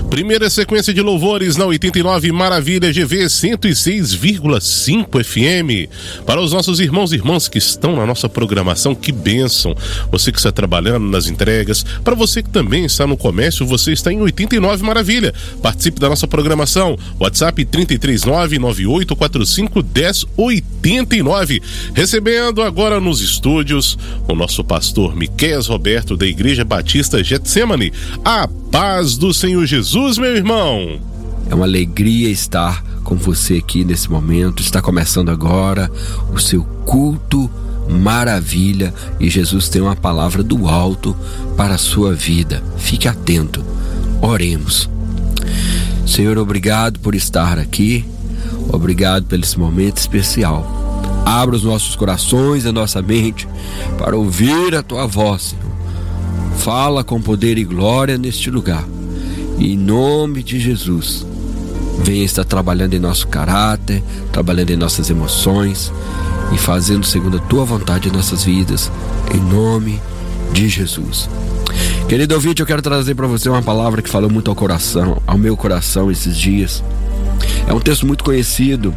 Primeira sequência de louvores na 89 Maravilha GV 106,5 FM. Para os nossos irmãos e irmãs que estão na nossa programação, que bênção. Você que está trabalhando nas entregas, para você que também está no comércio, você está em 89 Maravilha. Participe da nossa programação. WhatsApp 339-9845-1089. Recebendo agora nos estúdios o nosso pastor Miqueias Roberto da Igreja Batista Getsemane. A paz do Senhor Jesus, meu irmão. É uma alegria estar com você aqui nesse momento. Está começando agora o seu culto maravilha e Jesus tem uma palavra do alto para a sua vida. Fique atento. Oremos. Senhor, obrigado por estar aqui. Obrigado por esse momento especial. Abra os nossos corações e a nossa mente para ouvir a tua voz, Senhor. Fala com poder e glória neste lugar. Em nome de Jesus, venha estar trabalhando em nosso caráter, trabalhando em nossas emoções e fazendo segundo a tua vontade em nossas vidas, em nome de Jesus. Querido ouvinte, eu quero trazer para você uma palavra que falou muito ao meu coração esses dias. É um texto muito conhecido.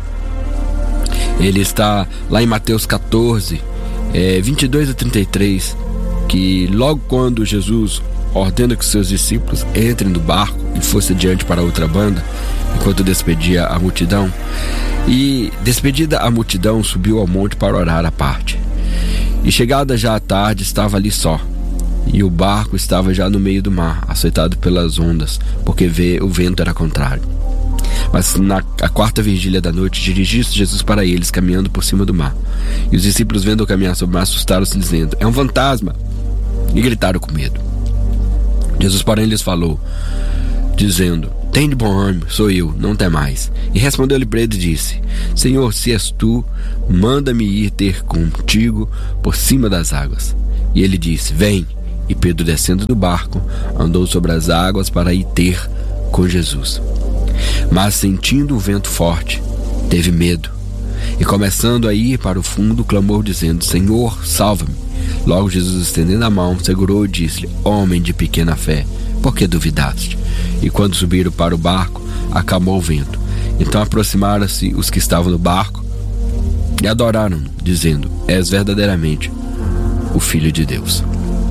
Ele está lá em Mateus 14, 22 a 33, que logo quando Jesus ordena que seus discípulos entrem no barco e fossem adiante para outra banda, enquanto despedia a multidão. E despedida a multidão, subiu ao monte para orar à parte. E chegada já à tarde, estava ali só. E o barco estava já no meio do mar, açoitado pelas ondas, porque o vento era contrário. Mas na quarta vigília da noite, dirigiu-se Jesus para eles, caminhando por cima do mar. E os discípulos, vendo-o caminhar sobre o mar, assustaram-se, dizendo: "É um fantasma!" E gritaram com medo. Jesus, porém, lhes falou, dizendo: "Tende bom ânimo, sou eu, não temais." E respondeu-lhe Pedro e disse: "Senhor, se és tu, manda-me ir ter contigo por cima das águas." E ele disse: "Vem." E Pedro, descendo do barco, andou sobre as águas para ir ter com Jesus. Mas, sentindo o vento forte, teve medo. E começando a ir para o fundo, clamou dizendo: "Senhor, salva-me." Logo Jesus, estendendo a mão, segurou e disse-lhe: "Homem de pequena fé, por que duvidaste?" E quando subiram para o barco, acalmou o vento. Então aproximaram-se os que estavam no barco e adoraram-no, dizendo: "És verdadeiramente o Filho de Deus."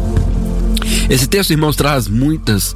Esse texto, irmãos, traz muitas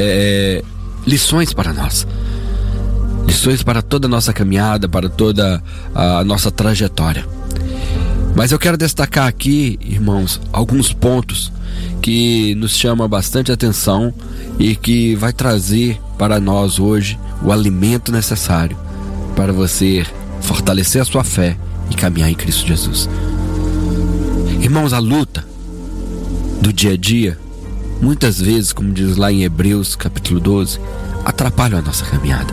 lições para nós. Lições para toda a nossa caminhada, para toda a nossa trajetória. Mas eu quero destacar aqui, irmãos, alguns pontos que nos chamam bastante atenção e que vai trazer para nós hoje o alimento necessário para você fortalecer a sua fé e caminhar em Cristo Jesus. Irmãos, a luta do dia a dia, muitas vezes, como diz lá em Hebreus capítulo 12, atrapalham a nossa caminhada.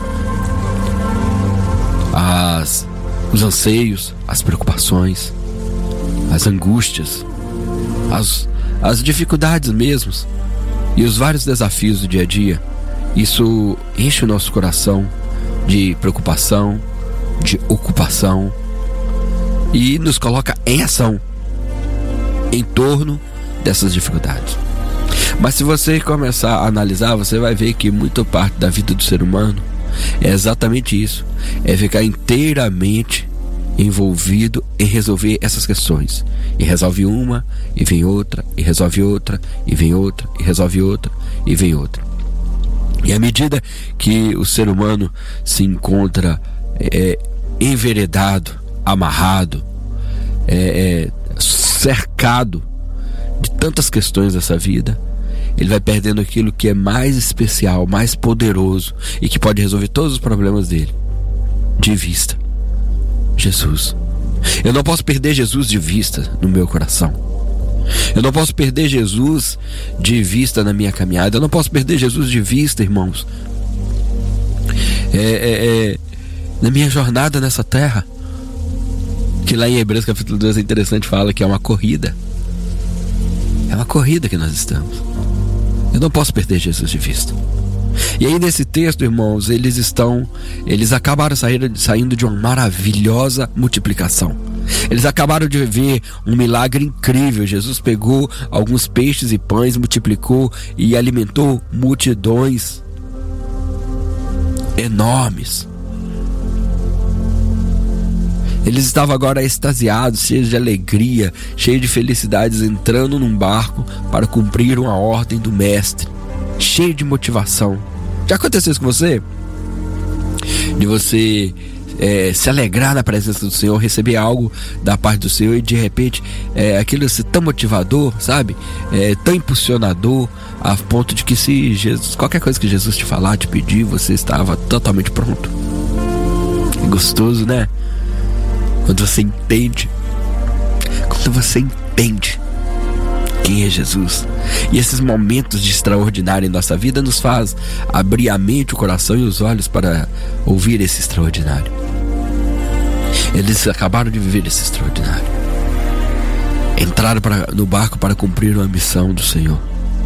Os anseios, as preocupações, as angústias, as dificuldades mesmos e os vários desafios do dia a dia, isso enche o nosso coração de preocupação, de ocupação e nos coloca em ação em torno dessas dificuldades. Mas se você começar a analisar, você vai ver que muita parte da vida do ser humano é exatamente isso, é ficar inteiramente envolvido em resolver essas questões. E resolve uma, e vem outra, e resolve outra, e vem outra, e resolve outra, e vem outra. E à medida que o ser humano se encontra enveredado, amarrado, cercado de tantas questões dessa vida, ele vai perdendo aquilo que é mais especial, mais poderoso e que pode resolver todos os problemas dele de vista: Jesus. Eu não posso perder Jesus de vista no meu coração. Eu não posso perder Jesus de vista na minha caminhada. Eu não posso perder Jesus de vista, irmãos, na minha jornada nessa terra, que lá em Hebreus capítulo 2 é interessante, fala que é uma corrida. É uma corrida que nós estamos. Eu não posso perder Jesus de vista. E aí nesse texto, irmãos, eles acabaram saindo de uma maravilhosa multiplicação. Eles acabaram de ver um milagre incrível. Jesus pegou alguns peixes e pães, multiplicou e alimentou multidões. enormes. Eles estavam agora extasiados, cheios de alegria, cheios de felicidades, entrando num barco para cumprir uma ordem do mestre, cheio de motivação. Já aconteceu isso com você? De você se alegrar na presença do Senhor, receber algo da parte do Senhor e de repente aquilo ser tão motivador, sabe? Tão impulsionador, a ponto de que se qualquer coisa que Jesus te falar, te pedir, você estava totalmente pronto. É gostoso, né? Quando você entende quem é Jesus. E esses momentos de extraordinário em nossa vida nos faz abrir a mente, o coração e os olhos para ouvir esse extraordinário. Eles acabaram de viver esse extraordinário. Entraram no barco para cumprir uma missão do Senhor.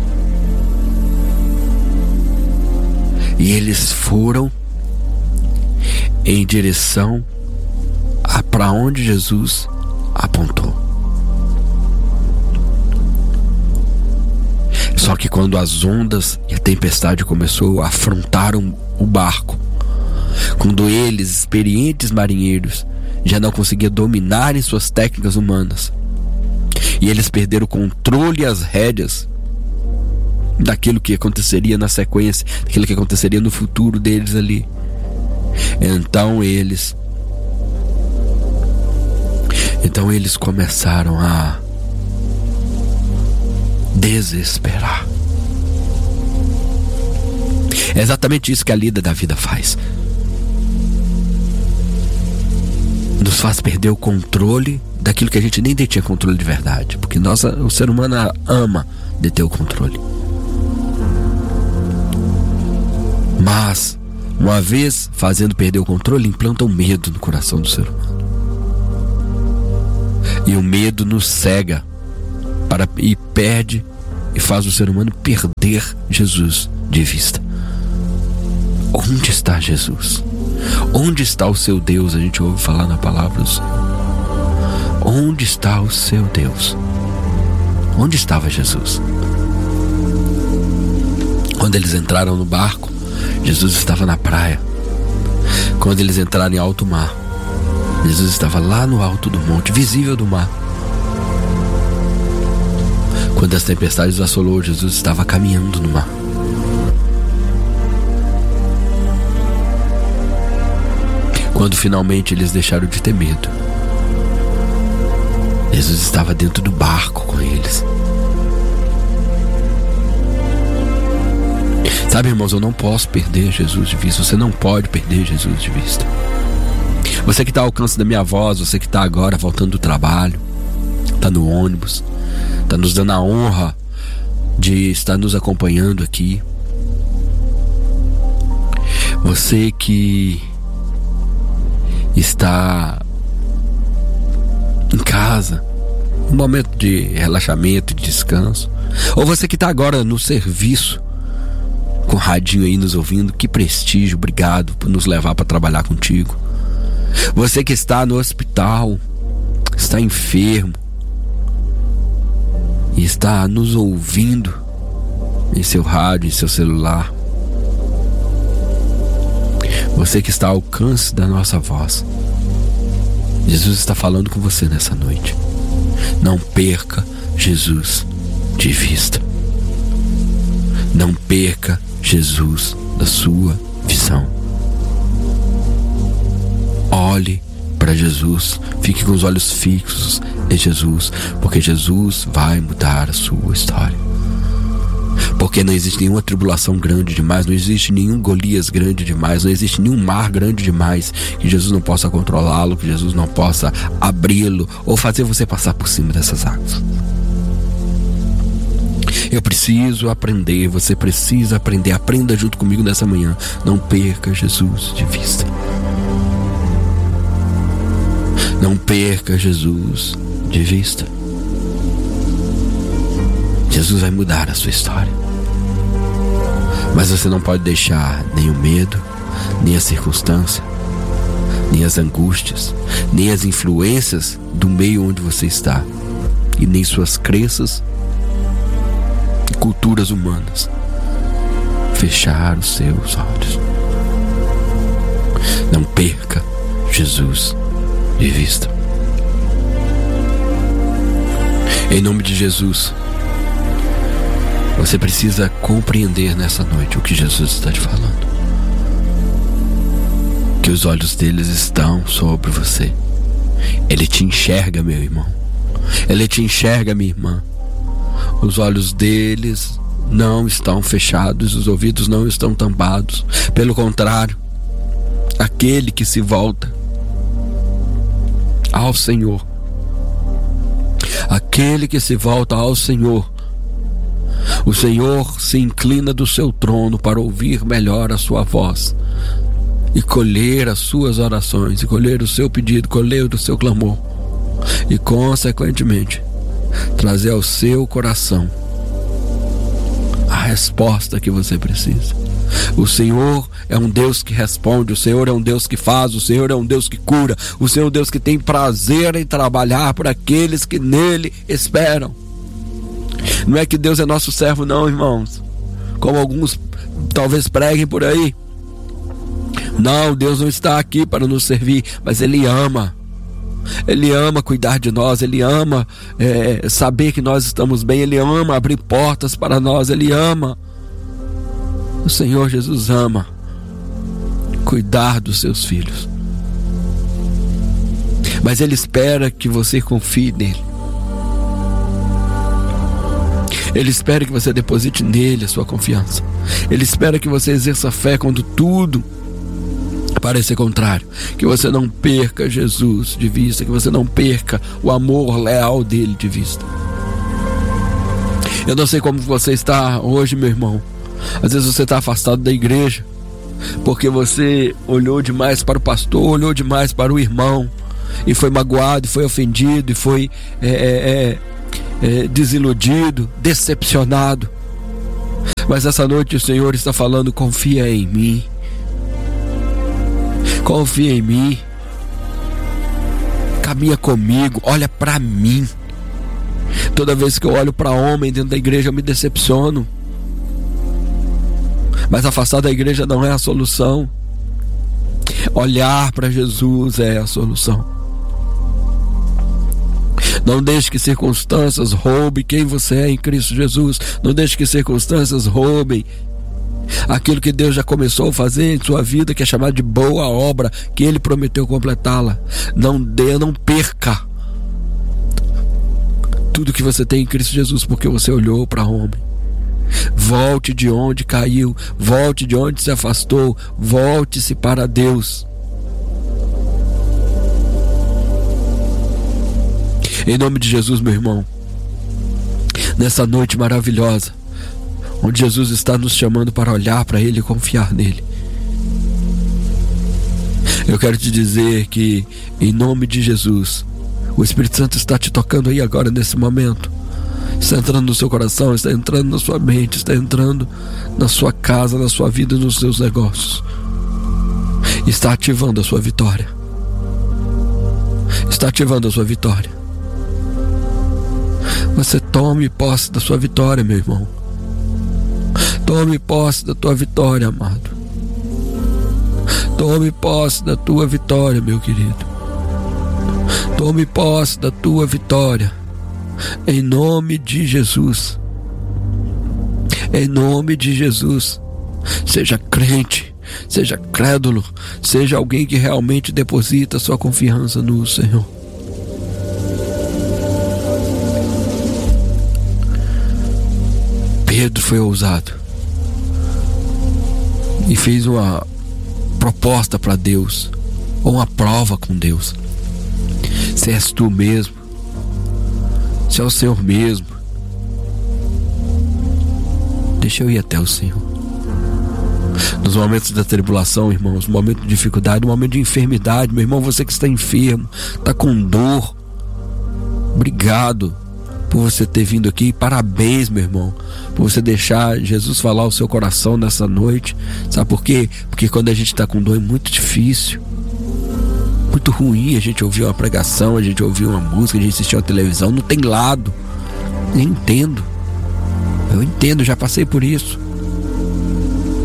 E eles foram em direção para onde Jesus apontou. Só que quando as ondas e a tempestade começou, afrontaram o barco. Quando eles, experientes marinheiros, já não conseguiam dominar em suas técnicas humanas, e eles perderam o controle e as rédeas daquilo que aconteceria na sequência, daquilo que aconteceria no futuro deles ali. Então eles começaram a desesperar. É exatamente isso que a lida da vida faz. Nos faz perder o controle daquilo que a gente nem detinha controle de verdade, porque o ser humano ama deter o controle. Mas, uma vez fazendo perder o controle, implanta o medo no coração do ser humano. E o medo nos cega e perde e faz o ser humano perder Jesus de vista. Onde está Jesus? Onde está o seu Deus? A gente ouve falar na palavra do Senhor. Onde está o seu Deus? Onde estava Jesus? Quando eles entraram no barco, Jesus estava na praia. Quando eles entraram em alto mar, Jesus estava lá no alto do monte, visível do mar. Quando as tempestades assolou, Jesus estava caminhando no mar. Quando finalmente eles deixaram de ter medo, Jesus estava dentro do barco com eles. Sabe, irmãos, eu não posso perder Jesus de vista. Você não pode perder Jesus de vista. Você que está ao alcance da minha voz, você que está agora voltando do trabalho, está no ônibus, está nos dando a honra de estar nos acompanhando aqui. Você que está em casa, um momento de relaxamento, de descanso, ou você que está agora no serviço, com o radinho aí nos ouvindo, que prestígio, obrigado por nos levar para trabalhar contigo. Você que está no hospital, está enfermo e está nos ouvindo em seu rádio, em seu celular. Você que está ao alcance da nossa voz, Jesus está falando com você nessa noite. Não perca Jesus de vista. Não perca Jesus da sua visão. Olhe para Jesus, fique com os olhos fixos em Jesus, porque Jesus vai mudar a sua história. Porque não existe nenhuma tribulação grande demais, não existe nenhum Golias grande demais, não existe nenhum mar grande demais que Jesus não possa controlá-lo, que Jesus não possa abri-lo ou fazer você passar por cima dessas águas. Eu preciso aprender, você precisa aprender, aprenda junto comigo nessa manhã. Não perca Jesus de vista. Não perca Jesus de vista. Jesus vai mudar a sua história. Mas você não pode deixar nem o medo, nem a circunstância, nem as angústias, nem as influências do meio onde você está, e nem suas crenças e culturas humanas fechar os seus olhos. Não perca Jesus de vista. Em nome de Jesus, você precisa compreender nessa noite o que Jesus está te falando. Que os olhos deles estão sobre você. Ele te enxerga, meu irmão. Ele te enxerga, minha irmã. Os olhos deles não estão fechados, os ouvidos não estão tampados. Pelo contrário, aquele que se volta ao Senhor, aquele que se volta ao Senhor, o Senhor se inclina do seu trono para ouvir melhor a sua voz e colher as suas orações, e colher o seu pedido, colher o seu clamor, e consequentemente trazer ao seu coração a resposta que você precisa. O Senhor é um Deus que responde, o Senhor é um Deus que faz, o Senhor é um Deus que cura, o Senhor é um Deus que tem prazer em trabalhar por aqueles que nele esperam. Não é que Deus é nosso servo não, irmãos, como alguns talvez preguem por aí. Não, Deus não está aqui para nos servir, mas Ele ama. Ele ama cuidar de nós, Ele ama saber que nós estamos bem, Ele ama abrir portas para nós, Ele ama. O Senhor Jesus ama cuidar dos seus filhos, mas Ele espera que você confie nele. Ele espera que você deposite nele a sua confiança. Ele espera que você exerça fé quando tudo parecer contrário, que você não perca Jesus de vista, que você não perca o amor leal dele de vista. Eu não sei como você está hoje, meu irmão. Às vezes você está afastado da igreja porque você olhou demais para o pastor, olhou demais para o irmão e foi magoado, e foi ofendido, e foi desiludido, decepcionado. Mas essa noite o Senhor está falando: confia em mim. Confia em mim, caminha comigo, olha para mim. Toda vez que eu olho para homem dentro da igreja eu me decepciono, mas afastar da igreja não é a solução. Olhar para Jesus é a solução. Não deixe que circunstâncias roubem quem você é em Cristo Jesus. Não deixe que circunstâncias roubem aquilo que Deus já começou a fazer em sua vida, que é chamado de boa obra, que Ele prometeu completá-la. Não perca tudo que você tem em Cristo Jesus porque você olhou para homem. Volte de onde caiu, volte de onde se afastou, volte-se para Deus. Em nome de Jesus, meu irmão, nessa noite maravilhosa, onde Jesus está nos chamando para olhar para Ele e confiar nele, eu quero te dizer que, em nome de Jesus, o Espírito Santo está te tocando aí agora, nesse momento. Está entrando no seu coração, está entrando na sua mente, está entrando na sua casa, na sua vida, nos seus negócios. Está ativando a sua vitória. Está ativando a sua vitória. Você tome posse da sua vitória, meu irmão. Tome posse da tua vitória, amado. Tome posse da tua vitória, meu querido. Tome posse da tua vitória. Em nome de Jesus. Em nome de Jesus. Seja crente, seja crédulo, seja alguém que realmente deposita sua confiança no Senhor. Pedro foi ousado e fez uma proposta para Deus, ou uma prova com Deus. Se és tu mesmo, se é o Senhor mesmo, deixa eu ir até o Senhor. Nos momentos da tribulação, irmãos, no momento de dificuldade, no momento de enfermidade, meu irmão, você que está enfermo, está com dor, obrigado por você ter vindo aqui. Parabéns, meu irmão, por você deixar Jesus falar ao seu coração nessa noite. Sabe por quê? Porque quando a gente está com dor é muito difícil, muito ruim a gente ouvir uma pregação, a gente ouvir uma música, a gente assistir uma televisão, não tem lado. Eu entendo, já passei por isso. Mas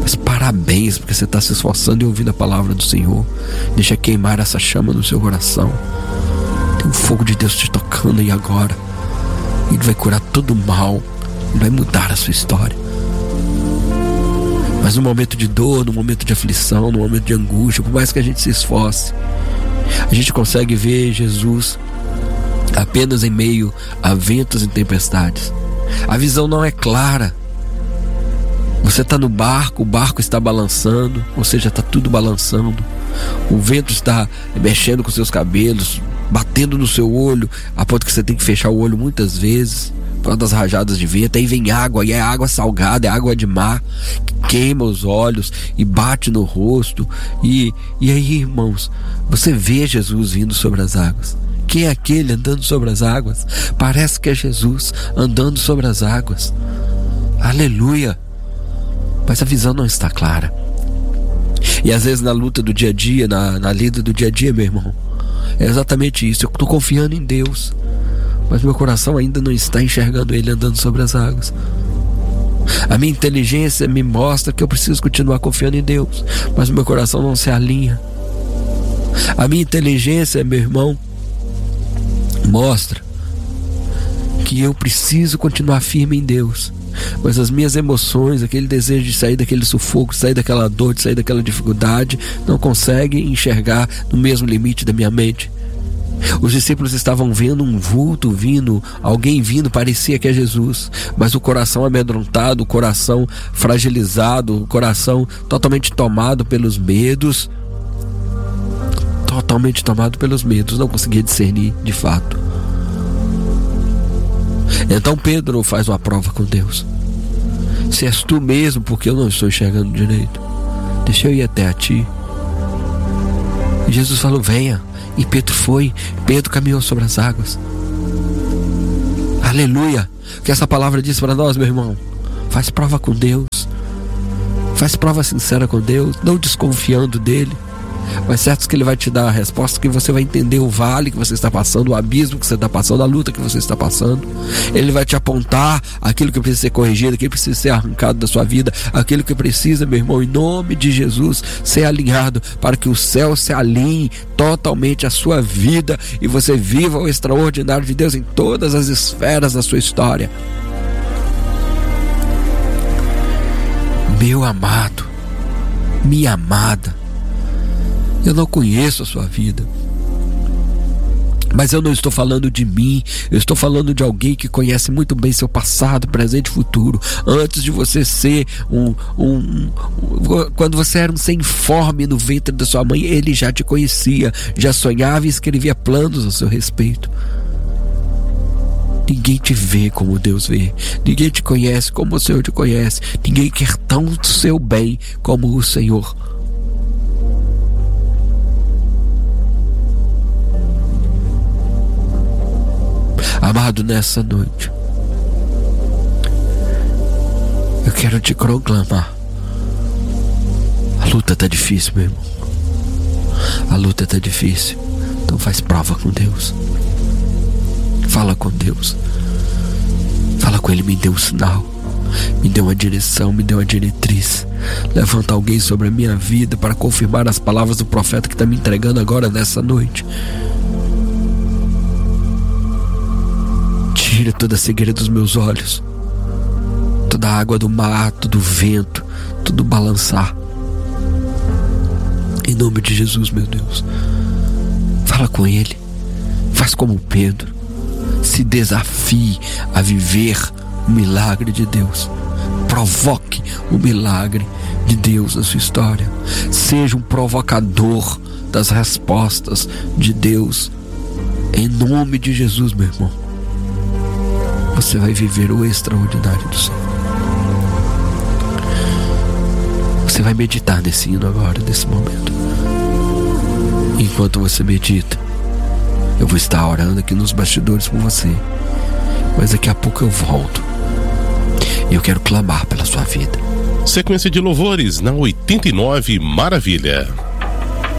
Parabéns, porque você está se esforçando e ouvindo a palavra do Senhor. Deixa queimar essa chama no seu coração. Tem um fogo de Deus te tocando aí agora. Ele vai curar todo o mal. Ele vai mudar a sua história. Mas no momento de dor, no momento de aflição, no momento de angústia, por mais que a gente se esforce, a gente consegue ver Jesus apenas em meio a ventos e tempestades. A visão não é clara. Você está no barco, o barco está balançando, ou seja, está tudo balançando. O vento está mexendo com seus cabelos, batendo no seu olho, a ponto que você tem que fechar o olho muitas vezes por causa das rajadas de vento. Aí vem água, e é água salgada, é água de mar, que queima os olhos e bate no rosto. E aí, irmãos, você vê Jesus vindo sobre as águas. Quem é aquele andando sobre as águas? Parece que é Jesus andando sobre as águas. Aleluia! Mas a visão não está clara. E às vezes na luta do dia a dia, na lida do dia a dia, meu irmão, é exatamente isso. Eu estou confiando em Deus, mas meu coração ainda não está enxergando Ele andando sobre as águas. A minha inteligência me mostra que eu preciso continuar confiando em Deus, mas meu coração não se alinha. A minha inteligência, meu irmão, mostra que eu preciso continuar firme em Deus, mas as minhas emoções, aquele desejo de sair daquele sufoco, de sair daquela dor, de sair daquela dificuldade, não conseguem enxergar no mesmo limite da minha mente. Os discípulos estavam vendo um vulto vindo, alguém vindo, parecia que é Jesus, mas o coração amedrontado, o coração fragilizado, o coração totalmente tomado pelos medos, não conseguia discernir de fato. Então Pedro faz uma prova com Deus. Se és tu mesmo, porque eu não estou enxergando direito, deixa eu ir até a ti. E Jesus falou, venha. E Pedro foi. Pedro caminhou sobre as águas. Aleluia. O que essa palavra diz para nós, meu irmão? Faz prova com Deus. Faz prova sincera com Deus, não desconfiando dele, mas certo que Ele vai te dar a resposta, que você vai entender o vale que você está passando, o abismo que você está passando, a luta que você está passando. Ele vai te apontar aquilo que precisa ser corrigido, aquilo que precisa ser arrancado da sua vida, aquilo que precisa, meu irmão, em nome de Jesus, ser alinhado, para que o céu se alinhe totalmente à sua vida e você viva o extraordinário de Deus em todas as esferas da sua história. Meu amado, minha amada, eu não conheço a sua vida, mas eu não estou falando de mim, eu estou falando de alguém que conhece muito bem seu passado, presente e futuro. Antes de você ser quando você era um sem forme no ventre da sua mãe, Ele já te conhecia, já sonhava e escrevia planos a seu respeito. Ninguém te vê como Deus vê, ninguém te conhece como o Senhor te conhece, ninguém quer tão o seu bem como o Senhor. Amado, nessa noite eu quero te proclamar: a luta está difícil, meu irmão. A luta está difícil. Então faz prova com Deus. Fala com Deus. Fala com Ele, me dê um sinal, me dê uma direção, me dê uma diretriz. Levanta alguém sobre a minha vida para confirmar as palavras do profeta que está me entregando agora nessa noite. Tira toda a cegueira dos meus olhos, toda a água do mar, todo o vento, tudo balançar. Em nome de Jesus, meu Deus. Fala com Ele. Faz como Pedro. Se desafie a viver o milagre de Deus. Provoque o milagre de Deus na sua história. Seja um provocador das respostas de Deus. Em nome de Jesus, meu irmão. Você vai viver o extraordinário do Senhor. Você vai meditar nesse hino agora, nesse momento. Enquanto você medita, eu vou estar orando aqui nos bastidores por você. Mas daqui a pouco eu volto. E eu quero clamar pela sua vida. Sequência de louvores na 89 Maravilha.